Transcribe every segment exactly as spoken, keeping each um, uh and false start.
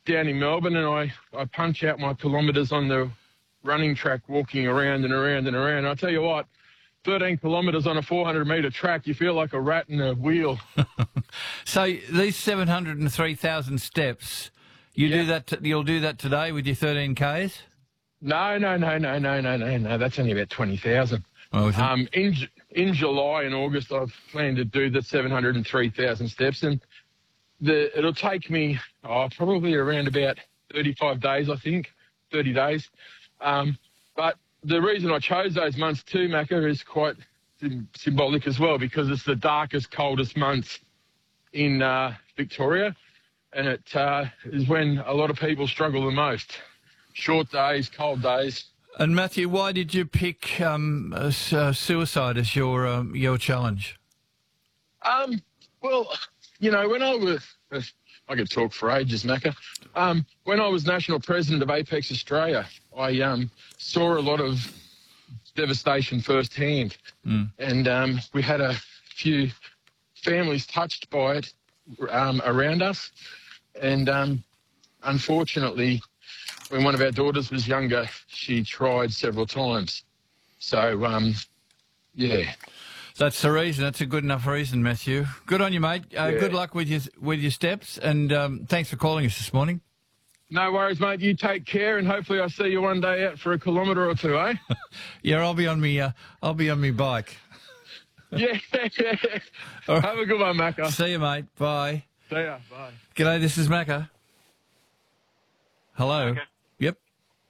down in Melbourne, and I, I punch out my kilometres on the running track, walking around and around and around. And I tell you what, thirteen kilometres on a four hundred metre track, you feel like a rat in a wheel. So these seven hundred three thousand steps, you Yeah. do that. T- you'll do that today with your thirteen Ks? No, no, no, no, no, no, no, no. That's only about twenty thousand. Oh, is it? Um, in J- in July and August, I've planned to do the seven hundred three thousand steps, and the it'll take me oh, probably around about thirty-five days, I think, thirty days. Um, but the reason I chose those months too, Macca, is quite sim- symbolic as well, because it's the darkest, coldest months in uh, Victoria, and it uh, is when a lot of people struggle the most. Short days, cold days. And Matthew, why did you pick um, uh, uh, suicide as your um, your challenge? Um, well, you know, when I was, I could talk for ages, Macca. Um, when I was national president of Apex Australia, I um, saw a lot of devastation firsthand, Mm. and um, we had a few families touched by it um, around us, and um, unfortunately, when one of our daughters was younger, she tried several times. So, um, yeah. That's the reason. That's a good enough reason, Matthew. Good on you, mate. Uh, Yeah. Good luck with your with your steps, and um, thanks for calling us this morning. No worries, mate. You take care, and hopefully I see you one day out for a kilometre or two, eh? Yeah, I'll be on me. Uh, I'll be on me bike. Yeah. All right. Have a good one, Macca. See you, mate. Bye. See ya. Bye. G'day. This is Macca. Hello. Macca? Yep,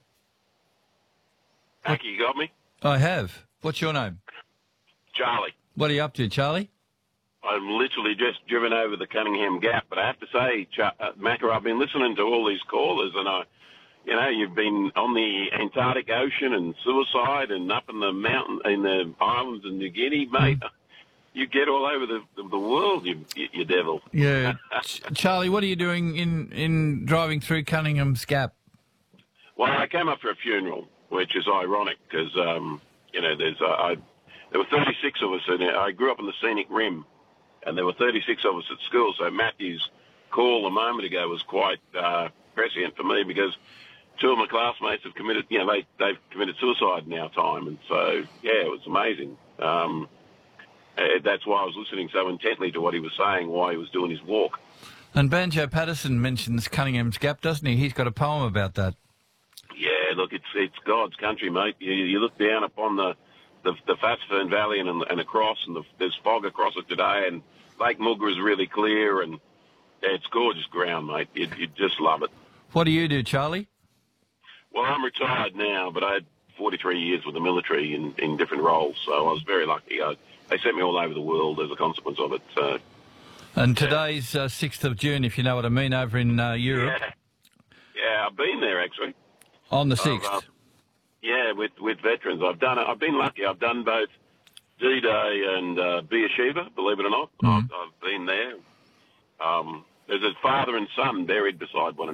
Macca, you got me? I have. What's your name? Charlie. What are you up to, Charlie? I'm literally just driven over the Cunningham Gap, but I have to say, Ch- uh, Macca, I've been listening to all these callers, and I, you know, you've been on the Antarctic Ocean and suicide, and up in the mountain, in the islands in New Guinea, mate. Mm. You get all over the the, the world, you, you you devil. Yeah, Ch- Charlie. What are you doing in in driving through Cunningham's Gap? Well, I came up for a funeral, which is ironic because, um, you know, there's uh, I, there were thirty-six of us in it. I grew up in the Scenic Rim, and there were thirty-six of us at school. So Matthew's call a moment ago was quite uh, prescient for me because two of my classmates have committed, you know, they, they've committed suicide in our time. And so, yeah, it was amazing. Um, uh, that's why I was listening so intently to what he was saying, why he was doing his walk. And Banjo Patterson mentions Cunningham's Gap, doesn't he? He's got a poem about that. Yeah, look, it's it's God's country, mate. You, you look down upon the the, the Fatsfern Valley and, and across, and the, there's fog across it today, and Lake Mulga is really clear, and yeah, it's gorgeous ground, mate. You you just love it. What do you do, Charlie? Well, I'm retired now, but I had forty-three years with the military in, in different roles, so I was very lucky. I, they sent me all over the world as a consequence of it. So. And today's uh, sixth of June, if you know what I mean, over in uh, Europe. Yeah. yeah, I've been there actually. On the I've, sixth. uh, yeah, with with veterans, I've done it. I've been lucky. I've done both D-Day and uh, Beersheba. Believe it or not, Mhm. I've, I've been there. Um, there's a father and son buried beside one another.